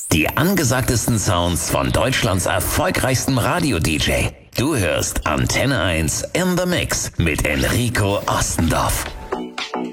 Die angesagtesten Sounds von Deutschlands erfolgreichstem Radio-DJ. Du hörst Antenne 1 in the Mix mit Enrico Ostendorf.